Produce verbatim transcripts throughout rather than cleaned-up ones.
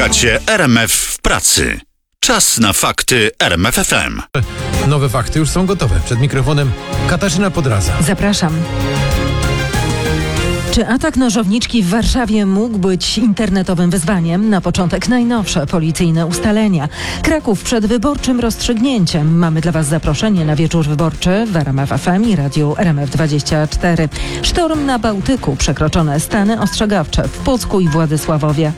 Słuchacie R M F w pracy. Czas na fakty R M F F M. Nowe fakty już są gotowe. Przed mikrofonem Katarzyna Podradza. Zapraszam. Czy atak nożowniczki w Warszawie mógł być internetowym wyzwaniem? Na początek najnowsze policyjne ustalenia. Kraków przed wyborczym rozstrzygnięciem. Mamy dla Was zaproszenie na wieczór wyborczy w R M F F M i radiu R M F dwadzieścia cztery. Sztorm na Bałtyku. Przekroczone stany ostrzegawcze w Pucku i Władysławowie.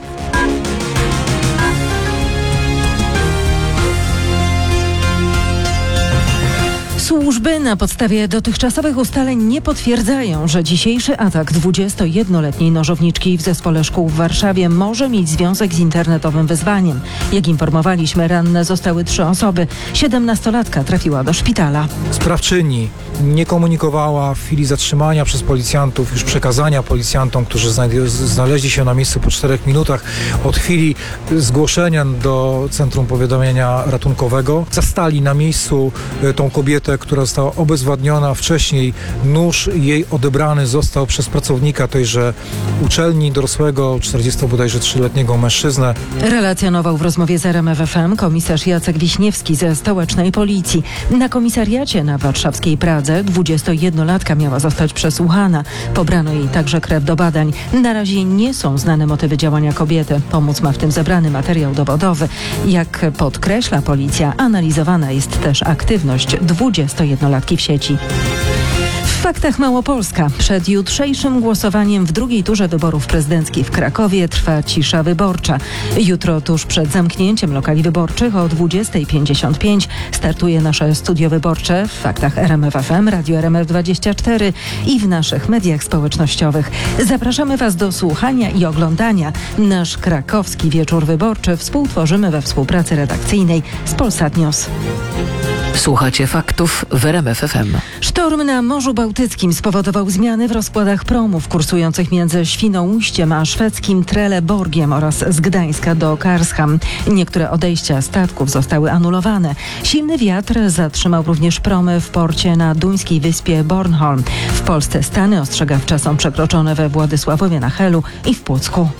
Służby na podstawie dotychczasowych ustaleń nie potwierdzają, że dzisiejszy atak dwudziestojednoletniej nożowniczki w zespole szkół w Warszawie może mieć związek z internetowym wyzwaniem. Jak informowaliśmy, ranne zostały trzy osoby. Siedemnastolatka trafiła do szpitala. Sprawczyni nie komunikowała w chwili zatrzymania przez policjantów, już przekazania policjantom, którzy znaleźli się na miejscu po czterech minutach od chwili zgłoszenia do Centrum Powiadamiania Ratunkowego. Zastali na miejscu tą kobietę, która została obezwładniona. Wcześniej nóż jej odebrany został przez pracownika tejże uczelni, dorosłego, czterdziestu bodajże trzyletniego mężczyznę. Relacjonował w rozmowie z R M F F M komisarz Jacek Wiśniewski ze stołecznej policji. Na komisariacie na warszawskiej Pradze dwudziestojednolatka miała zostać przesłuchana. Pobrano jej także krew do badań. Na razie nie są znane motywy działania kobiety. Pomóc ma w tym zebrany materiał dowodowy. Jak podkreśla policja, analizowana jest też aktywność dwudziestojednolatki w sieci. W faktach Małopolska. Przed jutrzejszym głosowaniem w drugiej turze wyborów prezydenckich w Krakowie trwa cisza wyborcza. Jutro tuż przed zamknięciem lokali wyborczych o dwudziesta pięćdziesiąt pięć startuje nasze studio wyborcze w faktach R M F F M, radio R M F dwadzieścia cztery i w naszych mediach społecznościowych. Zapraszamy Was do słuchania i oglądania. Nasz krakowski wieczór wyborczy współtworzymy we współpracy redakcyjnej z Polsat News. Słuchacie faktów w R M F F M. Sztorm na Morzu Bałtyckim spowodował zmiany w rozkładach promów kursujących między Świnoujściem a szwedzkim Trelleborgiem oraz z Gdańska do Karlsham. Niektóre odejścia statków zostały anulowane. Silny wiatr zatrzymał również promy w porcie na duńskiej wyspie Bornholm. W Polsce stany ostrzegawcze są przekroczone we Władysławowie na Helu i w Pucku.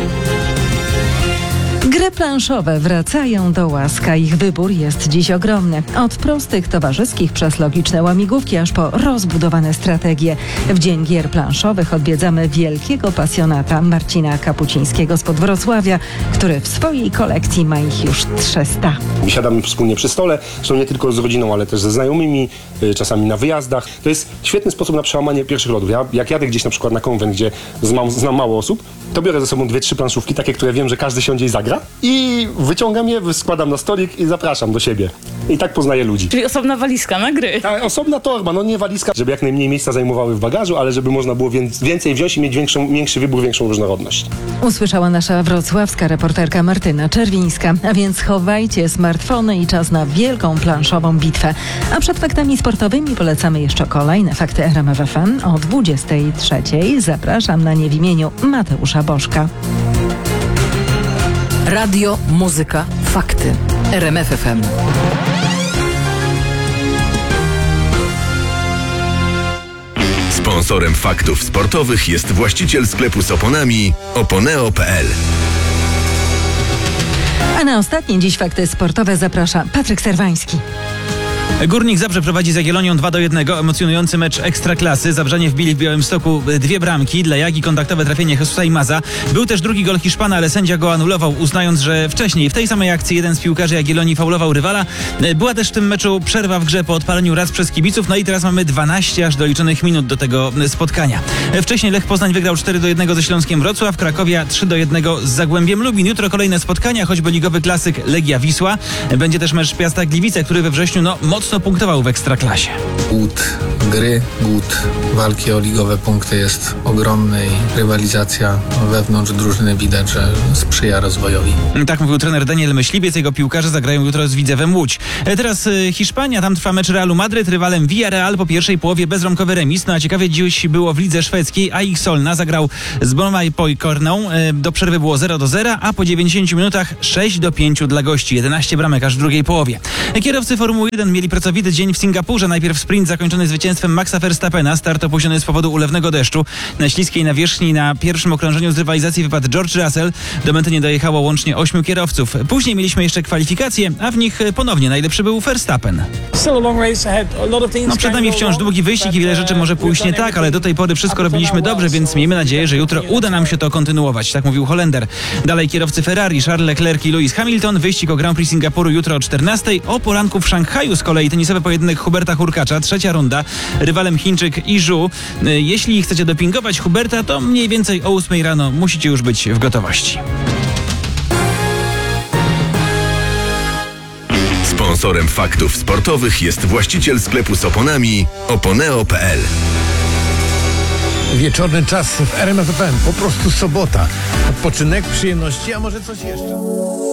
Gry planszowe wracają do łask, a ich wybór jest dziś ogromny. Od prostych towarzyskich przez logiczne łamigłówki aż po rozbudowane strategie. W Dzień Gier Planszowych odwiedzamy wielkiego pasjonata Marcina Kapucińskiego spod Wrocławia, który w swojej kolekcji ma ich już trzysta. Siadamy wspólnie przy stole, zresztą nie tylko z rodziną, ale też ze znajomymi, czasami na wyjazdach. To jest świetny sposób na przełamanie pierwszych lodów. Ja, jak jadę gdzieś na przykład na konwent, gdzie znam, znam mało osób, to biorę ze sobą dwie, trzy planszówki, takie, które wiem, że każdy siądzie i zagra. I wyciągam je, składam na stolik i zapraszam do siebie. I tak poznaję ludzi. Czyli osobna walizka na gry. Ta osobna torba, no nie walizka, żeby jak najmniej miejsca zajmowały w bagażu, ale żeby można było więcej wziąć i mieć większą, większy wybór, większą różnorodność. Usłyszała nasza wrocławska reporterka Martyna Czerwińska. A więc chowajcie smartfony i czas na wielką planszową bitwę. A przed faktami sportowymi polecamy jeszcze kolejne fakty R M F F M o dwudziestej trzeciej. Zapraszam na nie w imieniu Mateusza Bożka. Radio, muzyka, fakty. R M F F M. Sponsorem faktów sportowych jest właściciel sklepu z oponami oponeo kropka p l. A na ostatnie dziś fakty sportowe zaprasza Patryk Serwański. Górnik Zabrze prowadzi z Jagiellonią dwa do jednego. Emocjonujący mecz Ekstraklasy. Zabrzanie wbili w Białymstoku dwie bramki. Dla Jagi kontaktowe trafienie Jesusa Imaza. Był też drugi gol Hiszpana, ale sędzia go anulował, uznając, że wcześniej w tej samej akcji jeden z piłkarzy Jagiellonii faulował rywala. Była też w tym meczu przerwa w grze po odpaleniu raz przez kibiców. No i teraz mamy dwanaście aż doliczonych minut do tego spotkania. Wcześniej Lech Poznań wygrał cztery do jednego ze Śląskiem Wrocław. Krakowia trzy do jednego z Zagłębiem Lubin. Jutro kolejne spotkania, choćby ligowy klasyk Legia Wisła. Będzie też mecz Piasta Gliwice, który we wrześniu no mocno punktował w Ekstraklasie. Głód gry, głód walki o ligowe punkty jest ogromny i rywalizacja wewnątrz drużyny widać, że sprzyja rozwojowi. Tak mówił trener Daniel Myśliwiec. Jego piłkarze zagrają jutro z Widzewem Łódź. Teraz y, Hiszpania. Tam trwa mecz Realu Madryt. Rywalem Villarreal po pierwszej połowie bezbramkowy remis. No a ciekawie dziś było w lidze szwedzkiej. A ich Solna zagrał z Brommapojkorną. Y, do przerwy było zero do zera, a po dziewięćdziesięciu minutach sześć do pięciu dla gości. jedenaście bramek aż w drugiej połowie. Kierowcy Formuły jeden mieli pracowity dzień w Singapurze. Najpierw sprint zakończony zwycięstwem Maxa Verstappena. Start opóźniony z powodu ulewnego deszczu. Na śliskiej nawierzchni na pierwszym okrążeniu z rywalizacji wypadł George Russell. Do mety nie dojechało łącznie ośmiu kierowców. Później mieliśmy jeszcze kwalifikacje, a w nich ponownie najlepszy był Verstappen. No, przed nami wciąż długi wyścig i wiele rzeczy może pójść nie tak, ale do tej pory wszystko robiliśmy dobrze, więc miejmy nadzieję, że jutro uda nam się to kontynuować. Tak mówił Holender. Dalej kierowcy Ferrari, Charles Leclerc i Lewis Hamilton. Wyścig o Grand Prix Singapuru jutro o czternastej. O poranku w Szanghaju z kolei tenisowy pojedynek Huberta Hurkacza. Trzecia runda. Rywalem Chińczyk i Zhu. Jeśli chcecie dopingować Huberta, to mniej więcej o ósmej rano musicie już być w gotowości. Sponsorem faktów sportowych jest właściciel sklepu z oponami oponeo kropka p l. Wieczorny czas w R M F F M. Po prostu sobota. Odpoczynek, przyjemności, a może coś jeszcze.